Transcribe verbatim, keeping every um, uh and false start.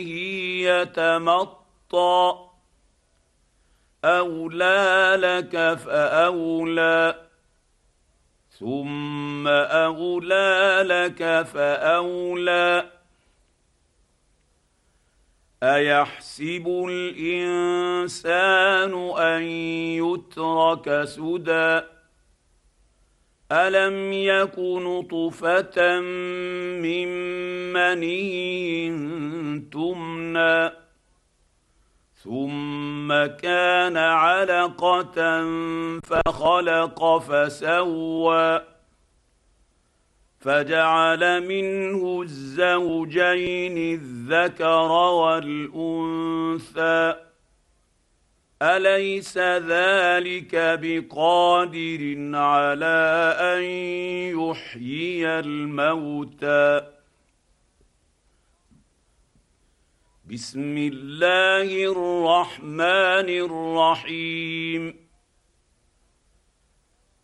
يتمطى أولى لك فأولى ثم أولى لك فأولى أيحسب الإنسان أن يترك سدى ألم يك نطفة من مني تمنى ثم كان علقة فخلق فسوى فجعل منه الزوجين الذكر والأنثى أليس ذلك بقادر على أن يحيي الموتى بسم الله الرحمن الرحيم